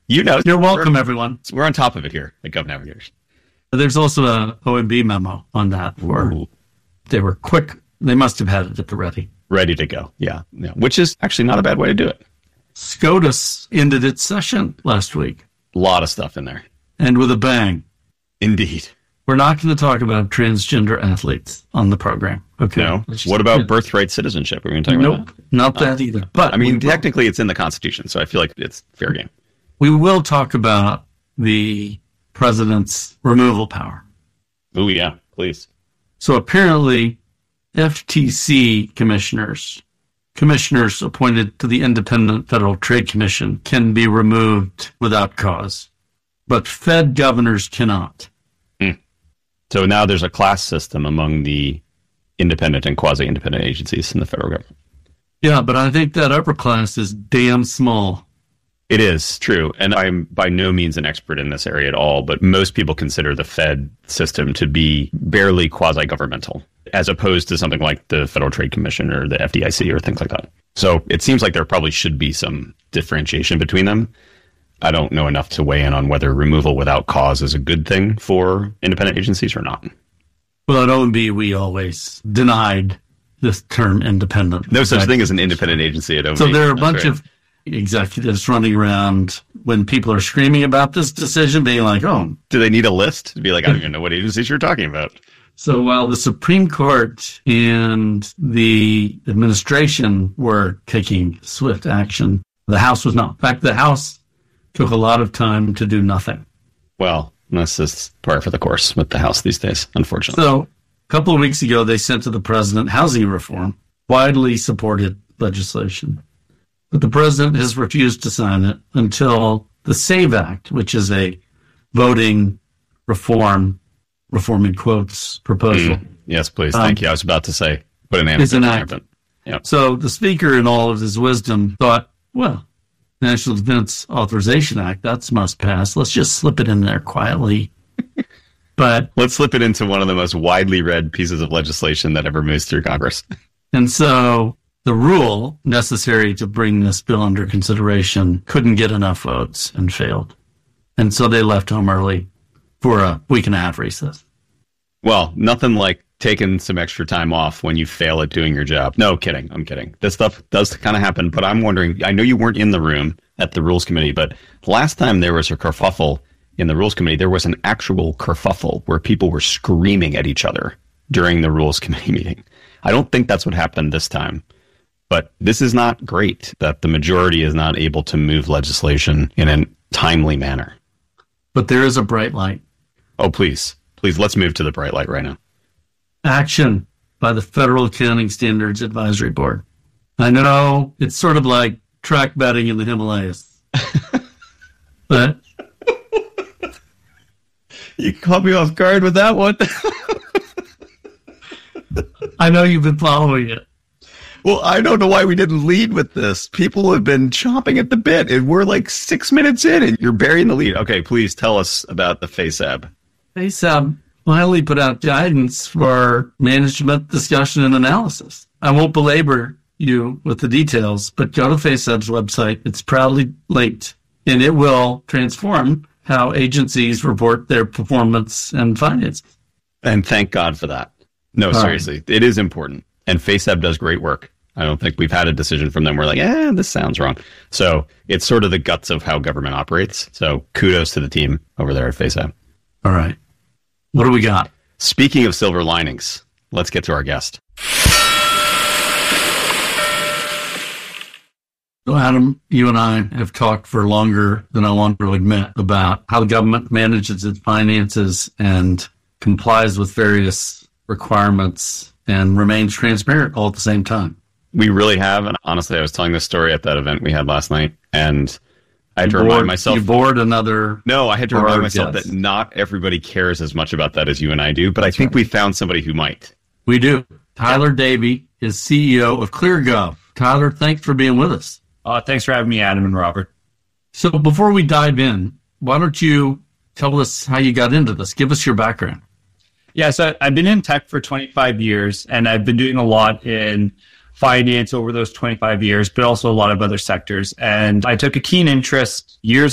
You know, you're welcome, everyone. We're on top of it here at GovNavigators. There's also a OMB memo on that where they were quick. They must have had it at the ready. Ready to go. Yeah. Which is actually not a bad way to do it. SCOTUS ended its session last week. A lot of stuff in there. And with a bang. Indeed. We're not going to talk about transgender athletes on the program. Okay. No. What about birthright citizenship? Are we going to talk about that? Not that either. But I mean, technically it's in the Constitution, so I feel like it's fair game. We will talk about the president's removal power. Oh, yeah. Please. So apparently, FTC commissioners appointed to the Independent Federal Trade Commission can be removed without cause, but Fed governors cannot. So now there's a class system among the independent and quasi-independent agencies in the federal government. Yeah, but I think that upper class is damn small. It is true, and I'm by no means an expert in this area at all, but most people consider the Fed system to be barely quasi-governmental, as opposed to something like the Federal Trade Commission or the FDIC or things like that. So it seems like there probably should be some differentiation between them. I don't know enough to weigh in on whether removal without cause is a good thing for independent agencies or not. Well, at OMB, we always denied this term independent. No such thing as an independent agency at OMB. So there are a bunch of executives running around when people are screaming about this decision, being like, oh. Do they need a list? To be like, I don't even know what agencies you're talking about. So while the Supreme Court and the administration were taking swift action, the House was not. In fact, the House took a lot of time to do nothing. Well, that's just par for the course with the House these days, unfortunately. So a couple of weeks ago, they sent to the president housing reform, widely supported legislation. But the president has refused to sign it until the SAVE Act, which is a voting reform in quotes, proposal. Yes, please. Thank you. I was about to say, put an answer. It's an act. Yep. So the speaker, in all of his wisdom, thought, well, National Defense Authorization Act, that's must pass. Let's just slip it in there quietly. But let's slip it into one of the most widely read pieces of legislation that ever moves through Congress. And so the rule necessary to bring this bill under consideration couldn't get enough votes and failed. And so they left home early for a week and a half recess. Well, nothing like taking some extra time off when you fail at doing your job. No, kidding. I'm kidding. This stuff does kind of happen, but I'm wondering, I know you weren't in the room at the Rules Committee, but last time there was a kerfuffle in the Rules Committee, there was an actual kerfuffle where people were screaming at each other during the Rules Committee meeting. I don't think that's what happened this time, but this is not great that the majority is not able to move legislation in a timely manner. But there is a bright light. Oh, please. Please, let's move to the bright light right now. Action by the Federal Accounting Standards Advisory Board. I know it's sort of like track betting in the Himalayas. But you caught me off guard with that one. I know you've been following it. Well, I don't know why we didn't lead with this. People have been chomping at the bit, and we're like 6 minutes in, and you're burying the lead. Okay, please tell us about the FASAB. FASAB finally put out guidance for management discussion and analysis. I won't belabor you with the details, but go to FASAB's website. It's proudly linked, and it will transform how agencies report their performance and finances. And thank God for that. No, seriously, it is important. And FASAB does great work. I don't think we've had a decision from them. We're like, this sounds wrong. So it's sort of the guts of how government operates. So kudos to the team over there at FASAB. All right. What do we got? Speaking of silver linings, let's get to our guest. So, Adam, you and I have talked for longer than I want to admit about how the government manages its finances and complies with various requirements and remains transparent all at the same time. We really have. And honestly, I was telling this story at that event we had last night, and I had to remind myself. You bored another. No, I had to remind myself that not everybody cares as much about that as you and I do, but I think we found somebody who might. We do. Tyler Davey is CEO of ClearGov. Tyler, thanks for being with us. Thanks for having me, Adam and Robert. So before we dive in, why don't you tell us how you got into this? Give us your background. Yeah, so I've been in tech for 25 years, and I've been doing a lot in finance over those 25 years, but also a lot of other sectors. And I took a keen interest years